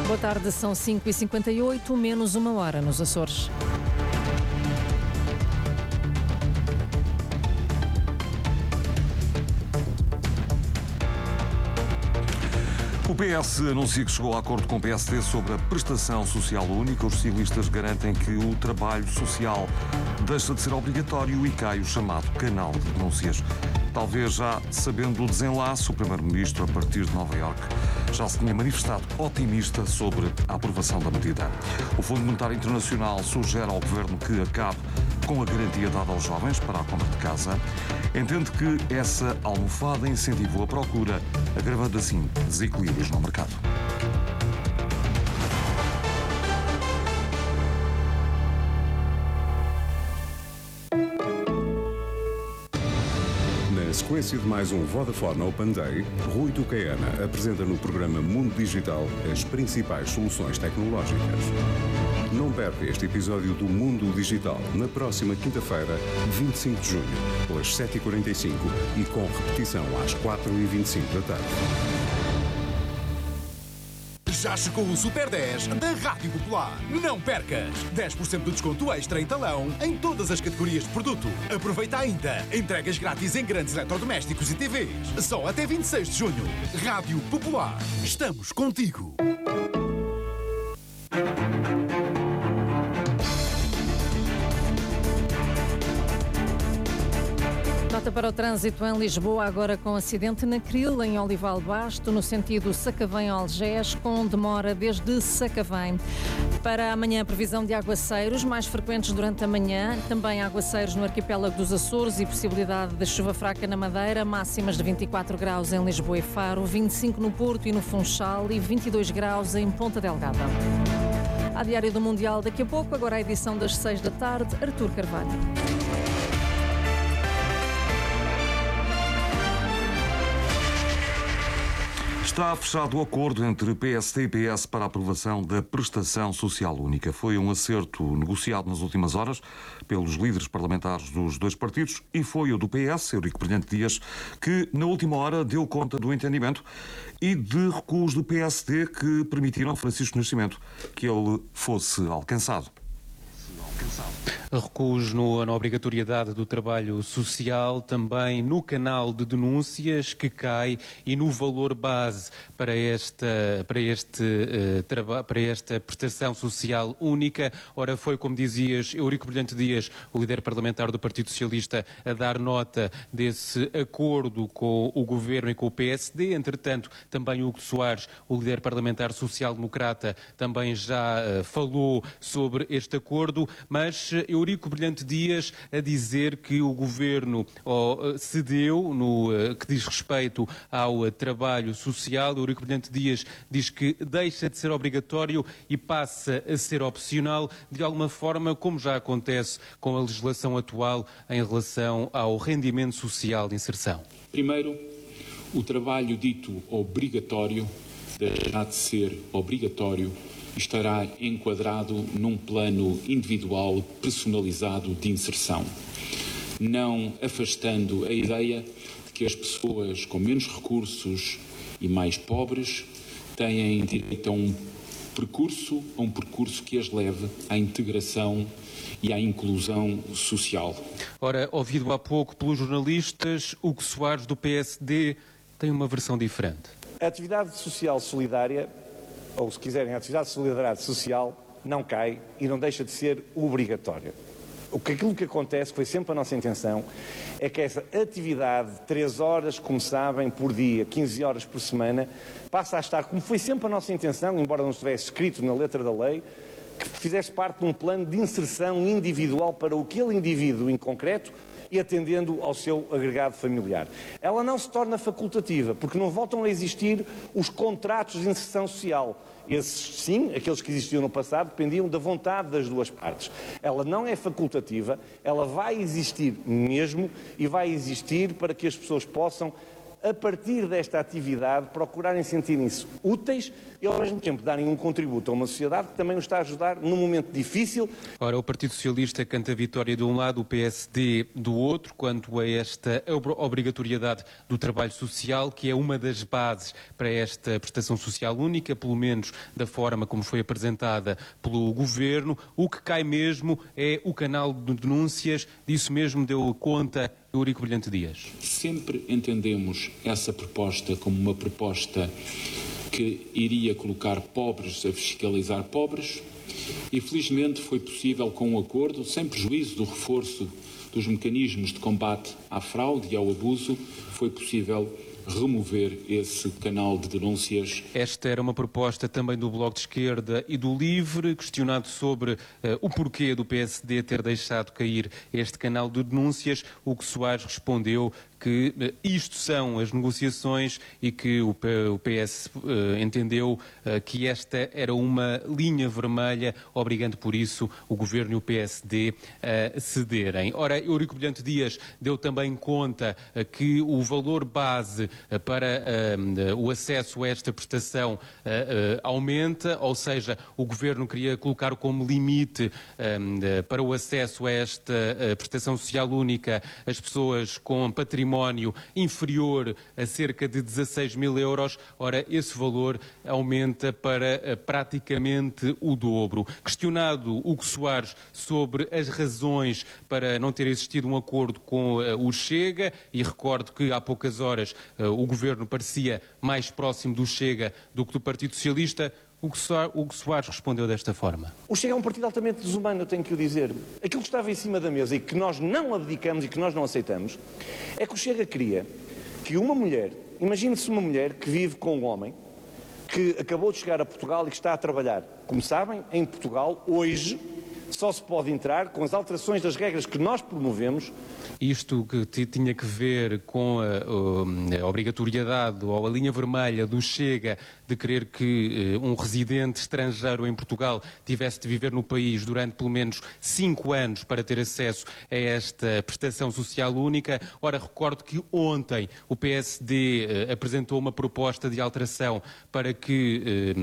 Boa tarde, são 5h58, menos uma hora nos Açores. O PS anuncia que chegou a acordo com o PSD sobre a prestação social única. Os socialistas garantem que o trabalho social deixa de ser obrigatório e cai o chamado canal de denúncias. Talvez já sabendo o desenlace, o Primeiro-Ministro, a partir de Nova Iorque, já se tinha manifestado otimista sobre a aprovação da medida. O Fundo Monetário Internacional sugere ao Governo que acabe com a garantia dada aos jovens para a compra de casa. Entende que essa almofada incentivou a procura, agravando assim desequilíbrios no mercado. Na sequência de mais um Vodafone Open Day, Rui Tucaena apresenta no programa Mundo Digital as principais soluções tecnológicas. Não perca este episódio do Mundo Digital na próxima quinta-feira, 25 de junho, pelas 7h45 e com repetição às 4h25 da tarde. Já chegou o Super 10 da Rádio Popular. Não percas! 10% de desconto extra em talão em todas as categorias de produto. Aproveita ainda. Entregas grátis em grandes eletrodomésticos e TVs. Só até 26 de junho. Rádio Popular. Estamos contigo. Nota para o trânsito em Lisboa, agora com acidente na Cril, em Olival Basto, no sentido Sacavém-Algés, com demora desde Sacavém. Para amanhã, previsão de aguaceiros mais frequentes durante a manhã, também aguaceiros no arquipélago dos Açores e possibilidade de chuva fraca na Madeira, máximas de 24 graus em Lisboa e Faro, 25 no Porto e no Funchal e 22 graus em Ponta Delgada. A Diário do Mundial daqui a pouco, agora a edição das 6 da tarde, Artur Carvalho. Está fechado o acordo entre PSD e PS para a aprovação da prestação social única. Foi um acerto negociado nas últimas horas pelos líderes parlamentares dos dois partidos e foi o do PS, Eurico Brilhante Dias, que na última hora deu conta do entendimento e de recuos do PSD que permitiram a Francisco Nascimento que ele fosse alcançado. Recuos na obrigatoriedade do trabalho social, também no canal de denúncias que cai e no valor base para esta prestação social única. Ora, foi, como dizias, Eurico Brilhante Dias, o líder parlamentar do Partido Socialista, a dar nota desse acordo com o Governo e com o PSD. Entretanto, também Hugo Soares, o líder parlamentar social-democrata, também já falou sobre este acordo, mas Eurico Brilhante Dias a dizer que o Governo cedeu no que diz respeito ao trabalho social. Eurico Brilhante Dias diz que deixa de ser obrigatório e passa a ser opcional, de alguma forma, como já acontece com a legislação atual em relação ao rendimento social de inserção. Primeiro, o trabalho dito obrigatório deixará de ser obrigatório e estará enquadrado num plano individual personalizado de inserção, não afastando a ideia de que as pessoas com menos recursos e mais pobres têm direito a um percurso que as leve à integração e à inclusão social. Ora, ouvido há pouco pelos jornalistas, Hugo Soares do PSD tem uma versão diferente. A atividade social solidária, ou se quiserem, a atividade de solidariedade social não cai e não deixa de ser obrigatória. Aquilo que acontece, que foi sempre a nossa intenção, é que essa atividade de 3 horas, como sabem, por dia, 15 horas por semana, passa a estar, como foi sempre a nossa intenção, embora não estivesse escrito na letra da lei, que fizesse parte de um plano de inserção individual para aquele indivíduo em concreto e atendendo ao seu agregado familiar. Ela não se torna facultativa, porque não voltam a existir os contratos de inserção social. Esses, sim, aqueles que existiam no passado, dependiam da vontade das duas partes. Ela não é facultativa, ela vai existir mesmo e vai existir para que as pessoas possam a partir desta atividade, procurarem sentirem-se úteis e, ao mesmo tempo, darem um contributo a uma sociedade que também nos está a ajudar num momento difícil. Ora, o Partido Socialista canta vitória de um lado, o PSD do outro, quanto a esta obrigatoriedade do trabalho social, que é uma das bases para esta prestação social única, pelo menos da forma como foi apresentada pelo Governo. O que cai mesmo é o canal de denúncias, disso mesmo deu conta Eurico Brilhante Dias. Sempre entendemos essa proposta como uma proposta que iria colocar pobres a fiscalizar pobres e felizmente foi possível com um acordo, sem prejuízo do reforço dos mecanismos de combate à fraude e ao abuso, foi possível remover esse canal de denúncias. Esta era uma proposta também do Bloco de Esquerda e do LIVRE, questionado sobre o porquê do PSD ter deixado cair este canal de denúncias. O que Soares respondeu que isto são as negociações e que o PS entendeu que esta era uma linha vermelha, obrigando por isso o Governo e o PSD a cederem. Ora, Eurico Brilhante Dias deu também conta que o valor base para o acesso a esta prestação aumenta, ou seja, o Governo queria colocar como limite para o acesso a esta prestação social única as pessoas com património inferior a cerca de 16 mil euros. Ora, esse valor aumenta para praticamente o dobro. Questionado Hugo Soares sobre as razões para não ter existido um acordo com o Chega, e recordo que há poucas horas o Governo parecia mais próximo do Chega do que do Partido Socialista, Hugo Soares respondeu desta forma. O Chega é um partido altamente desumano, eu tenho que o dizer. Aquilo que estava em cima da mesa e que nós não abdicamos e que nós não aceitamos é que o Chega queria que uma mulher, imagine-se uma mulher que vive com um homem que acabou de chegar a Portugal e que está a trabalhar. Como sabem, em Portugal, hoje, só se pode entrar com as alterações das regras que nós promovemos. Isto que tinha que ver com a obrigatoriedade ou a linha vermelha do Chega de querer que um residente estrangeiro em Portugal tivesse de viver no país durante pelo menos 5 anos para ter acesso a esta prestação social única. Ora, recordo que ontem o PSD apresentou uma proposta de alteração para que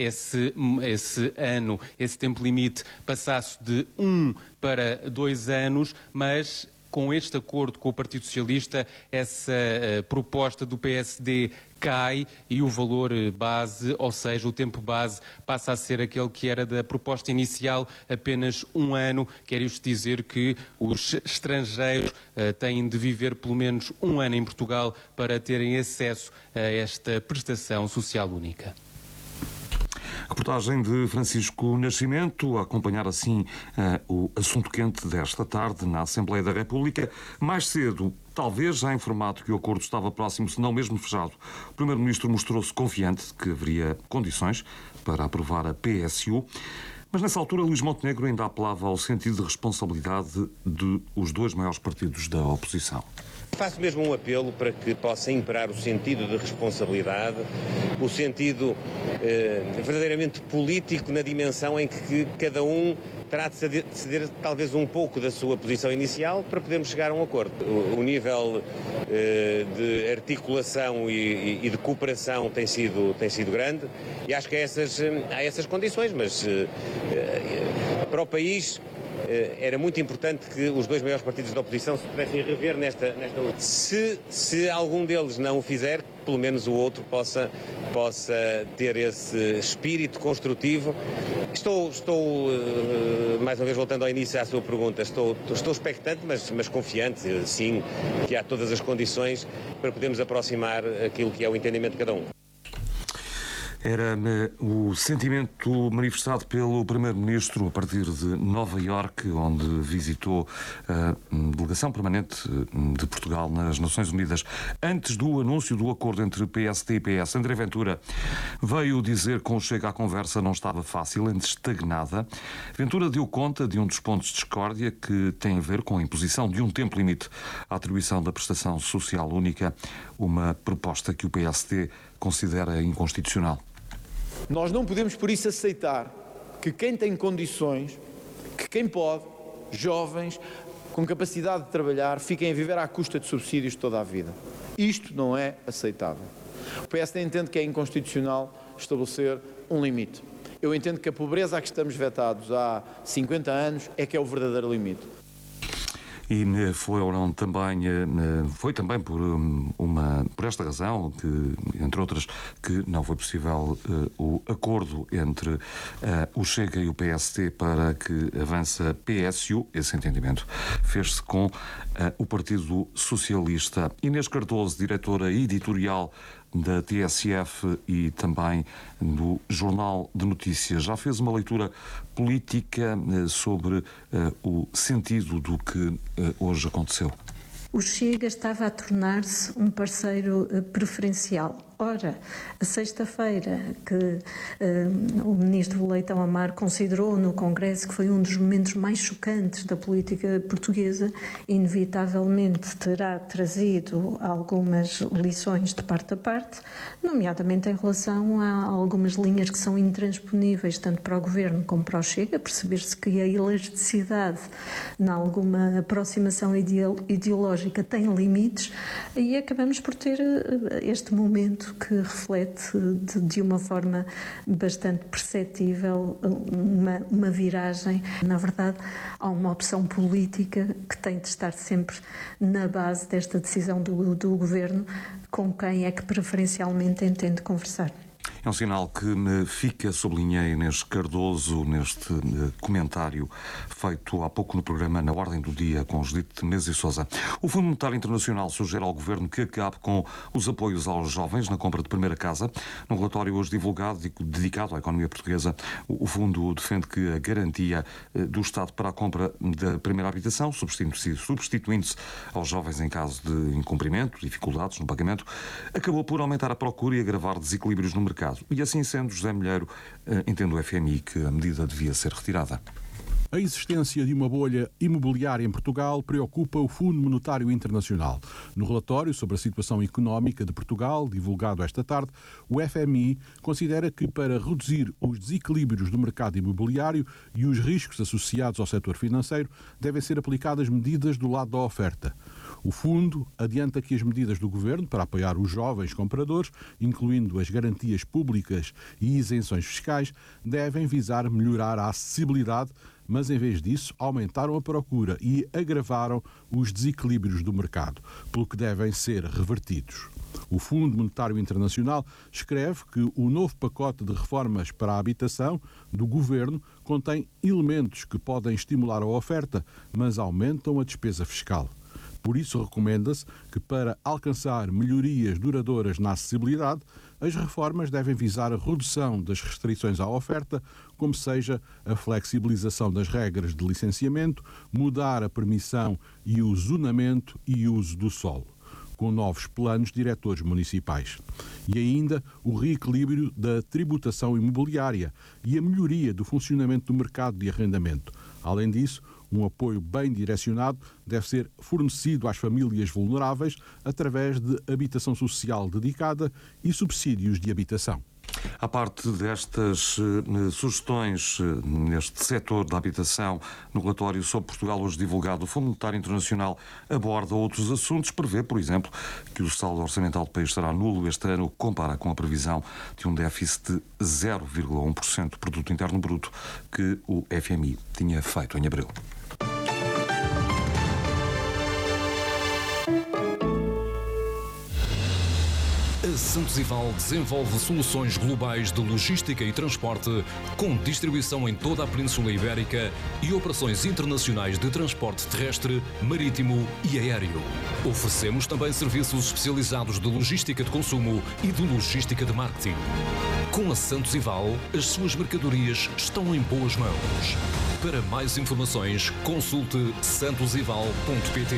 esse ano, esse tempo limite, passasse de 1 para 2 anos, mas com este acordo com o Partido Socialista, essa proposta do PSD cai e o valor base, ou seja, o tempo base, passa a ser aquele que era da proposta inicial, apenas 1 ano. Quer isto dizer que os estrangeiros têm de viver pelo menos 1 ano em Portugal para terem acesso a esta prestação social única. Reportagem de Francisco Nascimento, a acompanhar assim o assunto quente desta tarde na Assembleia da República. Mais cedo, talvez já informado que o acordo estava próximo, se não mesmo fechado, o Primeiro-Ministro mostrou-se confiante de que haveria condições para aprovar a PSU. Mas nessa altura, Luís Montenegro ainda apelava ao sentido de responsabilidade dos 2 maiores partidos da oposição. Faço mesmo um apelo para que possa imperar o sentido de responsabilidade, o sentido verdadeiramente político, na dimensão em que cada um terá de ceder talvez um pouco da sua posição inicial para podermos chegar a um acordo. O nível de articulação e de cooperação tem sido grande e acho que há essas condições, mas para o país era muito importante que os 2 maiores partidos da oposição se pudessem rever nesta luta. Se algum deles não o fizer, pelo menos o outro possa ter esse espírito construtivo. Estou mais uma vez voltando ao início à sua pergunta, estou expectante, mas confiante, sim, que há todas as condições para podermos aproximar aquilo que é o entendimento de cada um. Era o sentimento manifestado pelo Primeiro-Ministro a partir de Nova Iorque, onde visitou a delegação permanente de Portugal nas Nações Unidas. Antes do anúncio do acordo entre PSD e PS, André Ventura veio dizer que com o Chega à conversa não estava fácil, antes estagnada. Ventura deu conta de um dos pontos de discórdia que tem a ver com a imposição de um tempo limite à atribuição da prestação social única, uma proposta que o PSD considera inconstitucional. Nós não podemos, por isso, aceitar que quem tem condições, que quem pode, jovens, com capacidade de trabalhar, fiquem a viver à custa de subsídios toda a vida. Isto não é aceitável. O PSD entende que é inconstitucional estabelecer um limite. Eu entendo que a pobreza a que estamos vetados há 50 anos é que é o verdadeiro limite. E foi também por esta razão que, entre outras, que não foi possível o acordo entre o Chega e o PSD para que avance a PSU. Esse entendimento fez-se com o Partido Socialista. Inês Cardoso, diretora editorial da TSF e também do Jornal de Notícias, já fez uma leitura política sobre o sentido do que hoje aconteceu. O Chega estava a tornar-se um parceiro preferencial. Ora, a sexta-feira que o ministro Leitão Amar considerou no Congresso que foi um dos momentos mais chocantes da política portuguesa, inevitavelmente terá trazido algumas lições de parte a parte, nomeadamente em relação a algumas linhas que são intransponíveis tanto para o Governo como para o Chega, perceber-se que a elasticidade em alguma aproximação ideológica tem limites, e acabamos por ter este momento que reflete de uma forma bastante perceptível uma viragem. Na verdade, há uma opção política que tem de estar sempre na base desta decisão do Governo, com quem é que preferencialmente entende conversar. É um sinal que me fica, sublinhei Inês Cardoso neste comentário feito há pouco no programa Na Ordem do Dia com Judite Menezes e Sousa. O Fundo Monetário Internacional sugere ao Governo que acabe com os apoios aos jovens na compra de primeira casa. Num relatório hoje divulgado, dedicado à economia portuguesa, o Fundo defende que a garantia do Estado para a compra da primeira habitação, substituindo-se aos jovens em caso de incumprimento, dificuldades no pagamento, acabou por aumentar a procura e agravar desequilíbrios no mercado. E assim sendo, José Milheiro entende o FMI que a medida devia ser retirada. A existência de uma bolha imobiliária em Portugal preocupa o Fundo Monetário Internacional. No relatório sobre a situação económica de Portugal, divulgado esta tarde, o FMI considera que para reduzir os desequilíbrios do mercado imobiliário e os riscos associados ao setor financeiro, devem ser aplicadas medidas do lado da oferta. O fundo adianta que as medidas do Governo para apoiar os jovens compradores, incluindo as garantias públicas e isenções fiscais, devem visar melhorar a acessibilidade, mas em vez disso aumentaram a procura e agravaram os desequilíbrios do mercado, pelo que devem ser revertidos. O Fundo Monetário Internacional escreve que o novo pacote de reformas para a habitação do Governo contém elementos que podem estimular a oferta, mas aumentam a despesa fiscal. Por isso, recomenda-se que, para alcançar melhorias duradouras na acessibilidade, as reformas devem visar a redução das restrições à oferta, como seja a flexibilização das regras de licenciamento, mudar a permissão e o zonamento e uso do solo, com novos planos diretores municipais. E ainda o reequilíbrio da tributação imobiliária e a melhoria do funcionamento do mercado de arrendamento. Além disso, um apoio bem direcionado deve ser fornecido às famílias vulneráveis através de habitação social dedicada e subsídios de habitação. À parte destas sugestões neste setor da habitação, no relatório sobre Portugal hoje divulgado, o Fundo Monetário Internacional aborda outros assuntos. Prevê, por exemplo, que o saldo orçamental do país será nulo este ano, compara com a previsão de um déficit de 0,1% do produto interno bruto que o FMI tinha feito em abril. A Santos Ival desenvolve soluções globais de logística e transporte, com distribuição em toda a Península Ibérica e operações internacionais de transporte terrestre, marítimo e aéreo. Oferecemos também serviços especializados de logística de consumo e de logística de marketing. Com a Santos Ival, as suas mercadorias estão em boas mãos. Para mais informações, consulte santosival.pt.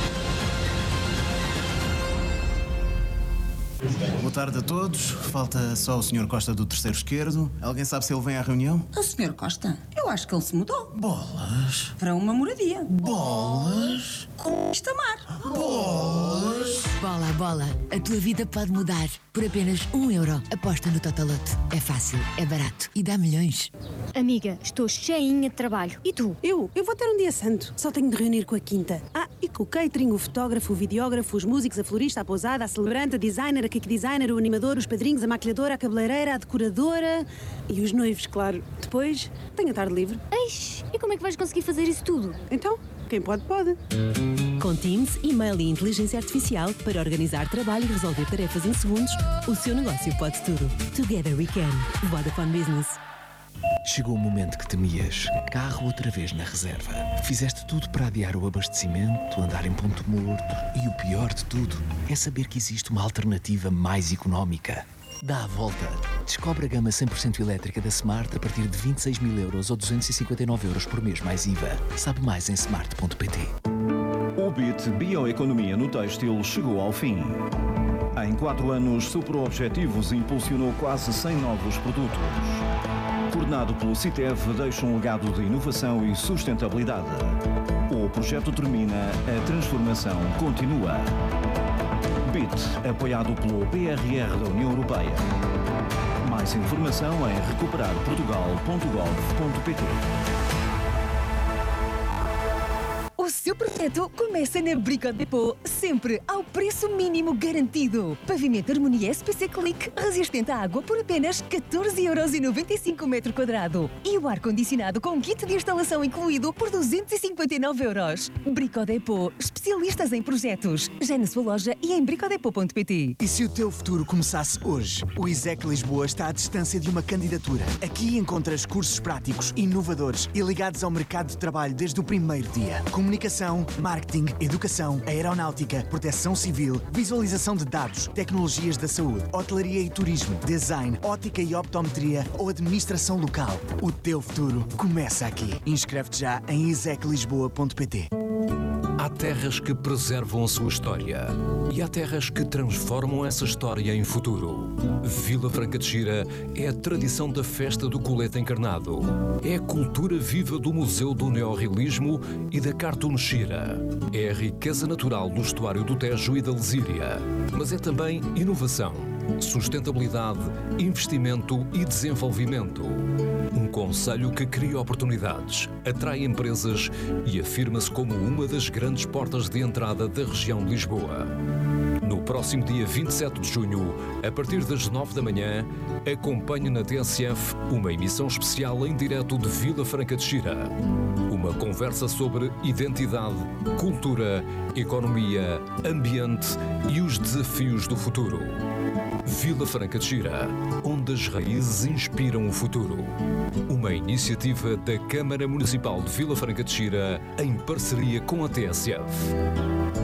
Boa tarde a todos. Falta só o Sr. Costa do terceiro esquerdo. Alguém sabe se ele vem à reunião? O Sr. Costa? Eu acho que ele se mudou. Bolas. Para uma moradia. Bolas. Com Istamar. Bolas. Bola, bola. A tua vida pode mudar. Por apenas €1. Aposta no Totoloto. É fácil, é barato e dá milhões. Amiga, estou cheinha de trabalho. E tu? Eu vou ter um dia santo. Só tenho de reunir com a Quinta. E com o catering, o fotógrafo, o videógrafo, os músicos, a florista, a pousada, a celebrante, a designer, a cake designer, o animador, os padrinhos, a maquilhadora, a cabeleireira, a decoradora e os noivos, claro. Depois, tenho a tarde livre. Eish, e como é que vais conseguir fazer isso tudo? Então, quem pode, pode. Com Teams, e-mail e inteligência artificial para organizar trabalho e resolver tarefas em segundos, o seu negócio pode tudo. Together we can. Vodafone Business. Chegou o momento que temias. Carro outra vez na reserva. Fizeste tudo para adiar o abastecimento, andar em ponto morto. E o pior de tudo é saber que existe uma alternativa mais económica. Dá a volta. Descobre a gama 100% elétrica da Smart a partir de 26.000 euros ou 259 euros por mês mais IVA. Sabe mais em smart.pt. O BIT Bioeconomia no Têxtil chegou ao fim. Em 4 anos, superou objetivos e impulsionou quase 100 novos produtos. Coordenado pelo CITEV, deixa um legado de inovação e sustentabilidade. O projeto termina, a transformação continua. BIT, apoiado pelo PRR da União Europeia. Mais informação em recuperarportugal.gov.pt. O seu projeto começa na Brico Depot, sempre ao preço mínimo garantido. Pavimento Harmonia SPC Click, resistente à água por apenas 14,95€ o metro quadrado. E o ar-condicionado com kit de instalação incluído por 259€. Brico Depot, especialistas em projetos. Já na sua loja e em bricodepot.pt. E se o teu futuro começasse hoje? O ISEC Lisboa está à distância de uma candidatura. Aqui encontras cursos práticos, inovadores e ligados ao mercado de trabalho desde o primeiro dia. Comunicação, marketing, educação, aeronáutica, proteção civil, visualização de dados, tecnologias da saúde, hotelaria e turismo, design, ótica e optometria ou administração local. O teu futuro começa aqui. Inscreve-te já em iseclisboa.pt. Há terras que preservam a sua história e há terras que transformam essa história em futuro. Vila Franca de Xira é a tradição da festa do colete encarnado. É a cultura viva do Museu do Neorrealismo e da Cartoon Xira. É a riqueza natural do estuário do Tejo e da Lesíria. Mas é também inovação, sustentabilidade, investimento e desenvolvimento. Um concelho que cria oportunidades, atrai empresas e afirma-se como uma das grandes portas de entrada da região de Lisboa. No próximo dia 27 de junho, a partir das 9 da manhã, acompanhe na TSF uma emissão especial em direto de Vila Franca de Xira. Uma conversa sobre identidade, cultura, economia, ambiente e os desafios do futuro. Vila Franca de Xira, onde as raízes inspiram o futuro. Uma iniciativa da Câmara Municipal de Vila Franca de Xira em parceria com a TSF.